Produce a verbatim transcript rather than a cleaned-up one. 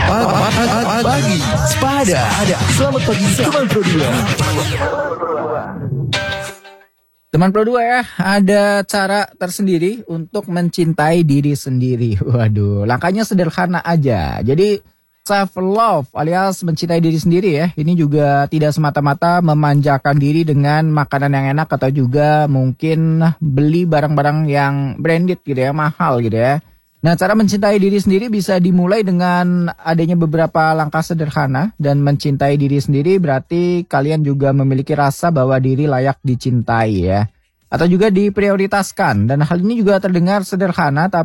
Pagi Sepada. Selamat pagi teman Pro dua. Teman Pro dua ya, ada cara tersendiri untuk mencintai diri sendiri. Waduh, langkahnya sederhana aja. Jadi self love alias mencintai diri sendiri ya. Ini juga tidak semata-mata memanjakan diri dengan makanan yang enak atau juga mungkin beli barang-barang yang branded gitu ya, mahal gitu ya. Nah, cara mencintai diri sendiri bisa dimulai dengan adanya beberapa langkah sederhana, dan mencintai diri sendiri berarti kalian juga memiliki rasa bahwa diri layak dicintai ya, atau juga diprioritaskan. Dan hal ini juga terdengar sederhana, tapi